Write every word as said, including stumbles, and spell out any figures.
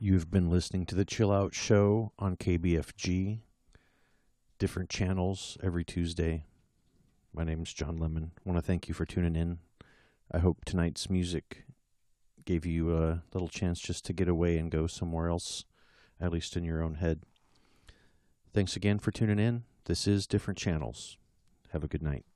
You've been listening to the Chill Out Show on K B F G. Different channels every Tuesday. My name's John Lemon. I want to thank you for tuning in. I hope tonight's music gave you a little chance just to get away and go somewhere else, at least in your own head. Thanks again for tuning in. This is Different Channels. Have a good night.